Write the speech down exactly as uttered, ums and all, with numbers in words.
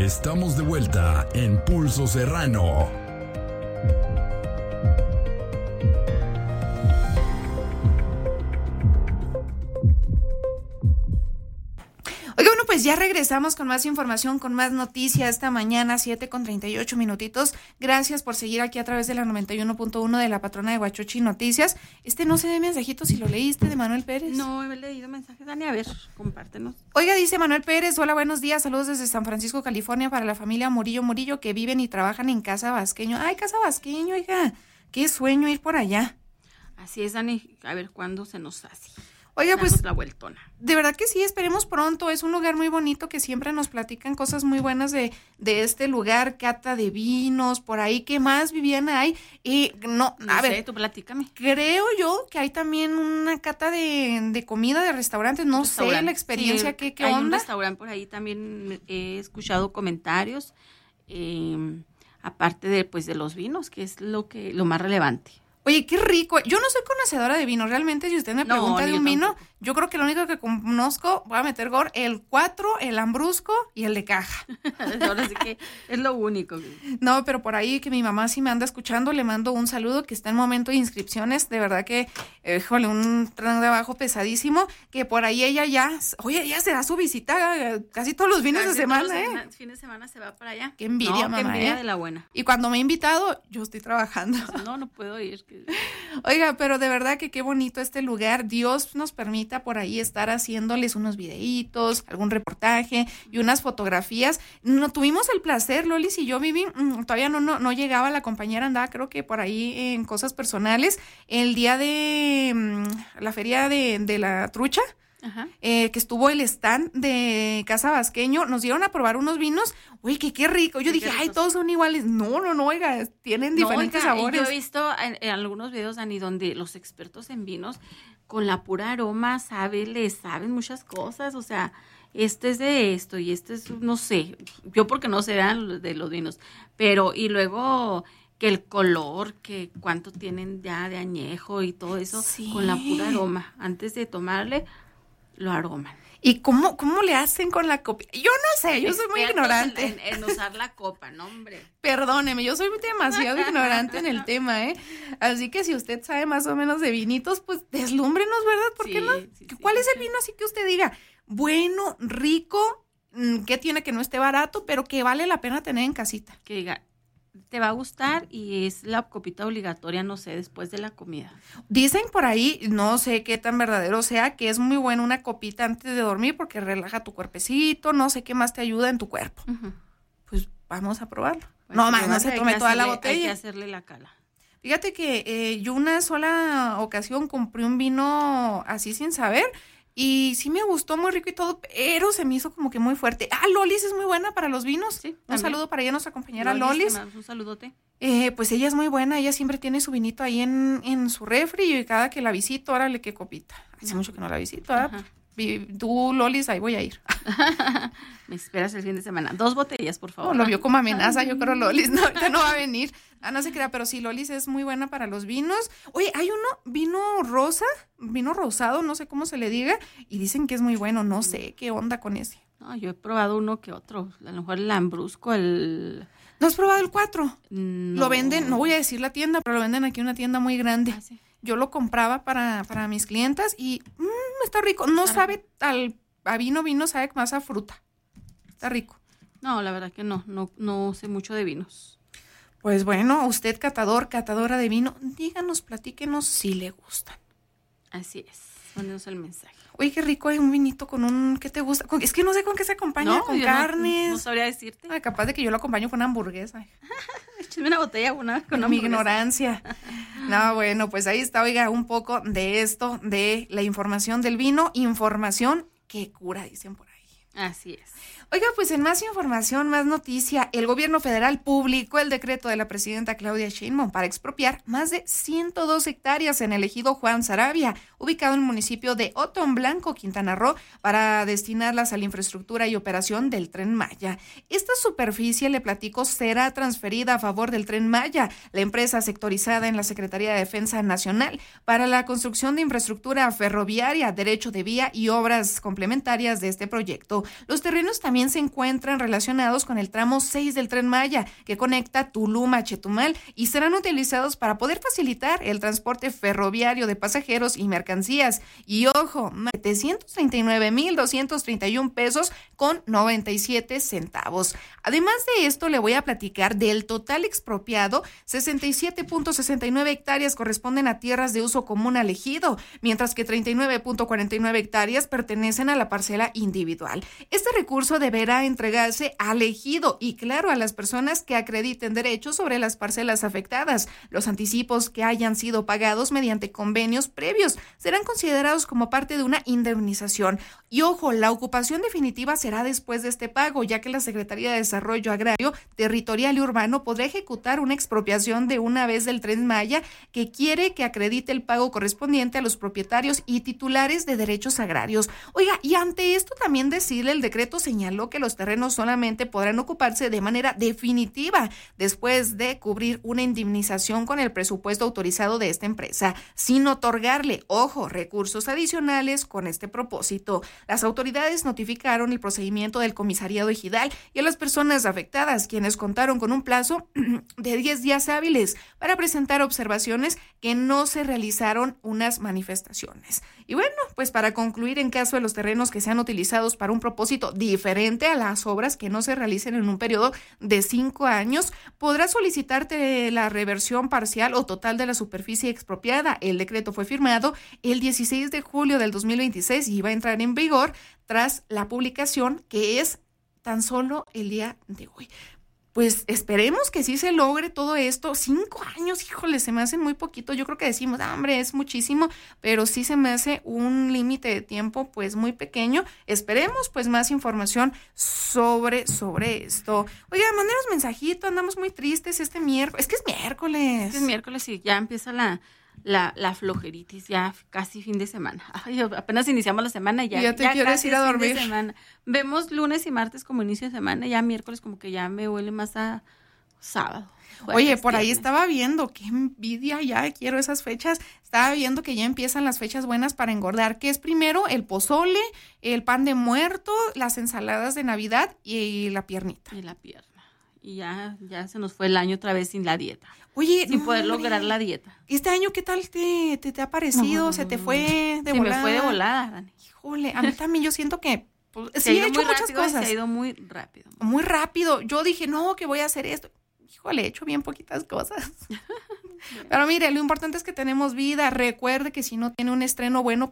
Estamos de vuelta en Pulso Serrano. Oiga, bueno, pues ya regresamos con más información, con más noticias esta mañana, siete con treinta y ocho minutitos. Gracias por seguir aquí a través de la noventa y uno punto uno de la patrona de Huachochi Noticias. Este no sé de mensajito si lo leíste, de Manuel Pérez. No he leído mensajes, Dani, a ver, compártenos. Oiga, dice Manuel Pérez, hola, buenos días, saludos desde San Francisco, California, para la familia Murillo Murillo que viven y trabajan en Casa Vasqueño. Ay, Casa Vasqueño, oiga, qué sueño ir por allá. Así es, Dani, a ver cuándo se nos hace. Oiga, Damos pues la vueltona. De verdad que sí, esperemos pronto. Es un lugar muy bonito que siempre nos platican cosas muy buenas de, de este lugar, cata de vinos, por ahí. ¿Qué más, Viviana, hay? Y no, no a sé, ver, tú platícame. Creo yo que hay también una cata de, de comida, de restaurantes. No Restaurante. sé la experiencia, sí, qué, qué hay onda. Hay un restaurante por ahí, también he escuchado comentarios, eh, aparte de, pues, de los vinos, que es lo que lo más relevante. Oye, qué rico. Yo no soy conocedora de vino. Realmente, si usted me No, pregunta de yo un vino, tampoco. yo creo que lo único que conozco, voy a meter gor, el cuatro, el Lambrusco y el de caja. Ahora sí que es lo único. No, pero por ahí que mi mamá sí me anda escuchando, le mando un saludo, que está en momento de inscripciones. De verdad que, eh, híjole, un trabajo pesadísimo, que por ahí ella ya, oye, ella se da su visita eh, casi todos los fines Casi de semana, todos ¿eh? los fines de semana se va para allá. Qué envidia, no, mamá, qué envidia ¿eh? de la buena. Y cuando me ha invitado, yo estoy trabajando. No, no puedo ir. Que... Oiga, pero de verdad que qué bonito este lugar. Dios nos permita por ahí estar haciéndoles unos videitos, algún reportaje y unas fotografías. No tuvimos el placer, Lolis y yo, Vivi, mmm, todavía no, no, no llegaba la compañera, andaba creo que por ahí en cosas personales. El día de mmm, la feria de, de la trucha. Ajá. Eh, que estuvo el stand de Casa Vasqueño, nos dieron a probar unos vinos, uy, que qué rico, yo qué dije, rico. Ay, todos son iguales, no, no, no, oiga, tienen diferentes no, oiga, sabores. Yo he visto en, en algunos videos, Dani, donde los expertos en vinos, con la pura aroma, saben, les saben muchas cosas, o sea, este es de esto y este es, no sé, yo porque no sé de los vinos, pero, y luego... que el color, que cuánto tienen ya de añejo y todo eso, sí. Con la pura aroma, antes de tomarle, lo aroman. ¿Y cómo, cómo le hacen con la copa? Yo no sé, yo soy muy ignorante. En, en, en usar la copa, no, hombre. Perdóneme, yo soy demasiado ignorante en el tema, ¿eh? Así que si usted sabe más o menos de vinitos, pues deslúmbrenos, ¿verdad? ¿Por sí, qué no? Sí, ¿Cuál sí, es el vino así que usted diga? Bueno, rico, que tiene que no esté barato, pero que vale la pena tener en casita. Que diga, te va a gustar y es la copita obligatoria, no sé, después de la comida. Dicen por ahí, no sé qué tan verdadero sea, que es muy buena una copita antes de dormir porque relaja tu cuerpecito, no sé qué más te ayuda en tu cuerpo. Uh-huh. Pues vamos a probarlo. Pues no más, no se tome toda la botella. Hay que hacerle la cala. Fíjate que eh, yo una sola ocasión compré un vino así sin saber y sí me gustó, muy rico y todo, pero se me hizo como que muy fuerte. Ah, Lolis es muy buena para los vinos. Sí, un también. Saludo para ella, nuestra compañera Lolis. Lolis. Un saludote. Eh, pues ella es muy buena, ella siempre tiene su vinito ahí en, en su refri y cada que la visito, órale, qué copita. Hace mucho que no la visito, ¿eh? Tú, Lolis, ahí voy a ir. Me esperas el fin de semana. Dos botellas, por favor. No, lo vio como amenaza, yo creo, Lolis. No, ahorita no va a venir. Ah, no se crea, pero sí, Lolis es muy buena para los vinos. Oye, hay uno, vino rosa, vino rosado, no sé cómo se le diga, y dicen que es muy bueno. No sé qué onda con ese. No, yo he probado uno que otro. A lo mejor el Lambrusco, el... ¿No has probado el cuatro? No. Lo venden, no voy a decir la tienda, pero lo venden aquí en una tienda muy grande. Ah, sí. Yo lo compraba para, para mis clientas y mmm, está rico. No está sabe al, a vino, vino sabe más a fruta. Está rico. No, la verdad que no, no, no sé mucho de vinos. Pues bueno, usted catador, catadora de vino, díganos, platíquenos si le gustan. Así es, mándenos el mensaje. Oye, qué rico hay un vinito con un, ¿qué te gusta? Con, es que no sé con qué se acompaña, no, con carnes. No, no sabría decirte. Ay, capaz de que yo lo acompaño con una hamburguesa. Échame una botella una, con una mi hamburguesa. ignorancia. No, bueno, pues ahí está, oiga, un poco de esto, de la información del vino, información que cura, dicen por ahí. Así es. Oiga, pues en más información, más noticia, el gobierno federal publicó el decreto de la presidenta Claudia Sheinbaum para expropiar más de ciento dos hectáreas en el ejido Juan Saravia, ubicado en el municipio de Otón Blanco, Quintana Roo, para destinarlas a la infraestructura y operación del Tren Maya. Esta superficie, le platico, será transferida a favor del Tren Maya, la empresa sectorizada en la Secretaría de Defensa Nacional, para la construcción de infraestructura ferroviaria, derecho de vía y obras complementarias de este proyecto. Laredo. Los terrenos también se encuentran relacionados con el tramo seis del Tren Maya, que conecta Tulum a Chetumal, y serán utilizados para poder facilitar el transporte ferroviario de pasajeros y mercancías. Y ojo, setecientos treinta y nueve mil doscientos treinta y uno pesos con noventa y siete centavos. Además de esto, le voy a platicar del total expropiado. Sesenta y siete punto sesenta y nueve hectáreas corresponden a tierras de uso común al ejido, mientras que treinta y nueve punto cuarenta y nueve hectáreas pertenecen a la parcela individual. Este recurso deberá entregarse al ejido y, claro, a las personas que acrediten derechos sobre las parcelas afectadas. Los anticipos que hayan sido pagados mediante convenios previos serán considerados como parte de una indemnización. Y ojo, la ocupación definitiva será después de este pago, ya que la Secretaría de Desarrollo Agrario, Territorial y Urbano podrá ejecutar una expropiación de una vez del Tren Maya que quiere que acredite el pago correspondiente a los propietarios y titulares de derechos agrarios. Oiga, y ante esto también decirle, el decreto señaló que los terrenos solamente podrán ocuparse de manera definitiva después de cubrir una indemnización con el presupuesto autorizado de esta empresa, sin otorgarle, ojo, recursos adicionales con este propósito. Las autoridades notificaron el procedimiento del comisariado ejidal y a las personas afectadas, quienes contaron con un plazo de diez días hábiles para presentar observaciones que no se realizaron unas manifestaciones. Y bueno, pues para concluir, en caso de los terrenos que sean utilizados para un propósito diferente a las obras que no se realicen en un periodo de cinco años, podrá solicitarte la reversión parcial o total de la superficie expropiada. El decreto fue firmado el dieciséis de julio del dos mil veintiséis y va a entrar en vigor tras la publicación, que es tan solo el día de hoy. Pues esperemos que sí se logre todo esto. Cinco años, híjole, se me hace muy poquito. Yo creo que decimos, ah, hombre, es muchísimo, pero sí se me hace un límite de tiempo pues muy pequeño. Esperemos pues más información sobre, sobre esto. Oiga, mándenos mensajito, andamos muy tristes este miércoles. Es que es miércoles. Este es miércoles y ya empieza la... La, la flojeritis, ya casi fin de semana. Ay, apenas iniciamos la semana y ya, ya te ya quieres ir a dormir. Vemos lunes y martes como inicio de semana, ya miércoles como que ya me huele más a sábado. Oye, por ahí estaba viendo, qué envidia, ya quiero esas fechas. Estaba viendo que ya empiezan las fechas buenas para engordar, que es primero el pozole, el pan de muerto, las ensaladas de Navidad y la piernita. Y la pierna. Y ya, ya se nos fue el año otra vez sin la dieta. Oye, sin no, poder hombre. lograr la dieta. ¿Este año qué tal te, te, te ha parecido? No, ¿Se te fue de se volada? me fue de volada, Dani. Híjole, a mí también yo siento que pues, se sí ha he ido hecho muy muchas rápido, cosas. Se ha ido muy rápido. Muy rápido. Yo dije, no, que voy a hacer esto. Híjole, he hecho bien poquitas cosas. Pero mire, lo importante es que tenemos vida. Recuerde que si no tiene un estreno bueno,